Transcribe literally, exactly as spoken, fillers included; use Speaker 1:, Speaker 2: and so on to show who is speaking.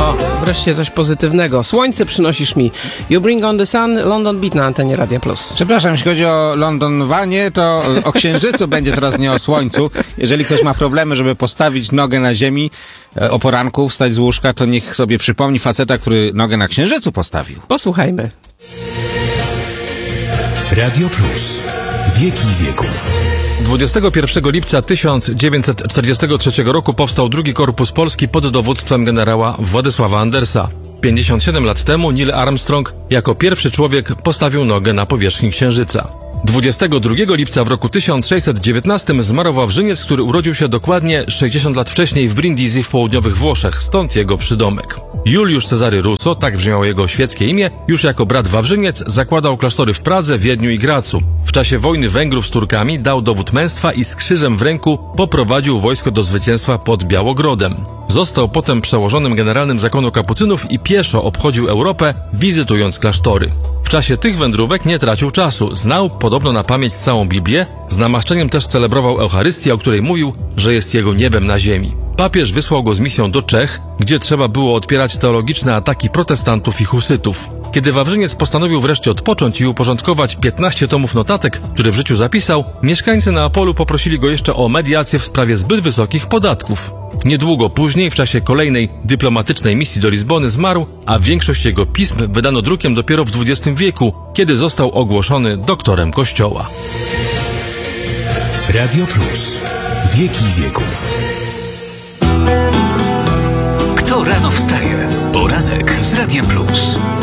Speaker 1: O, wreszcie coś pozytywnego. Słońce przynosisz mi. You bring on the sun, London Beat na antenie Radia Plus.
Speaker 2: Przepraszam, jeśli chodzi o lądowanie, to o księżycu będzie teraz, nie o słońcu. Jeżeli ktoś ma problemy, żeby postawić nogę na ziemi o poranku, wstać z łóżka, to niech sobie przypomni faceta, który nogę na księżycu postawił.
Speaker 1: Posłuchajmy.
Speaker 3: Radio Plus. Wieki wieków.
Speaker 4: dwudziestego pierwszego lipca tysiąc dziewięćset czterdziestego trzeciego roku powstał drugi Korpus Polski pod dowództwem generała Władysława Andersa. pięćdziesiąt siedem lat temu Neil Armstrong jako pierwszy człowiek postawił nogę na powierzchni Księżyca. dwudziestego drugiego lipca w roku tysiąc sześćset dziewiętnastym zmarł Wawrzyniec, który urodził się dokładnie sześćdziesiąt lat wcześniej w Brindisi w południowych Włoszech, stąd jego przydomek. Juliusz Cezary Russo, tak brzmiało jego świeckie imię, już jako brat Wawrzyniec zakładał klasztory w Pradze, Wiedniu i Gracu. W czasie wojny Węgrów z Turkami dał dowód męstwa i z krzyżem w ręku poprowadził wojsko do zwycięstwa pod Białogrodem. Został potem przełożonym generalnym zakonu kapucynów i pieszo obchodził Europę, wizytując klasztory. W czasie tych wędrówek nie tracił czasu, znał podobno na pamięć całą Biblię, z namaszczeniem też celebrował Eucharystię, o której mówił, że jest jego niebem na ziemi. Papież wysłał go z misją do Czech, gdzie trzeba było odpierać teologiczne ataki protestantów i husytów. Kiedy Wawrzyniec postanowił wreszcie odpocząć i uporządkować piętnaście tomów notatek, które w życiu zapisał, mieszkańcy Neapolu poprosili go jeszcze o mediację w sprawie zbyt wysokich podatków. Niedługo później, w czasie kolejnej dyplomatycznej misji do Lizbony zmarł, a większość jego pism wydano drukiem dopiero w dwudziestym wieku, kiedy został ogłoszony doktorem Kościoła.
Speaker 3: Radio Plus. Wieki wieków. Kto rano wstaje? Poranek z Radiem Plus.